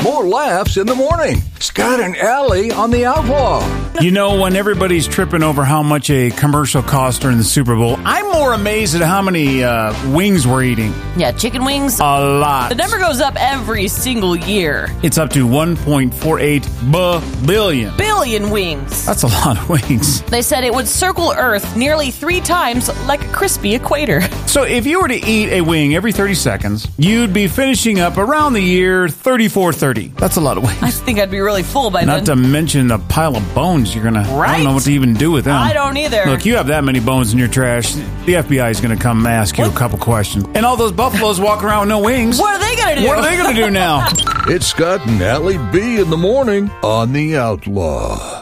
more laughs in the morning. Scott and Allie on the Outlaw. You know, when everybody's tripping over how much a commercial costs during the Super Bowl, I'm more amazed at how many wings we're eating. Yeah, chicken wings. A lot. The number goes up every single year. It's up to 1.48 billion. Billion wings. That's a lot of wings. They said it would circle Earth nearly 3 times like a crispy equator. So if you were to eat a wing every 30 seconds, you'd be finishing up around the year 3430. That's a lot of wings. I think I'd be really full by Not then. to mention the pile of bones you're gonna. Right? I don't know what to even do with them. I don't either. Look, you have that many bones in your trash, the FBI is gonna come ask you a couple questions. And all those buffaloes walk around with no wings. What are they going to do? What are they gonna do now? It's Scott and Allie B in the morning on the Outlaw.